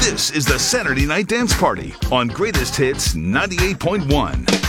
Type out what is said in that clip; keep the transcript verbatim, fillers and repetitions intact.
This is the Saturday Night Dance Party on Greatest Hits ninety-eight point one.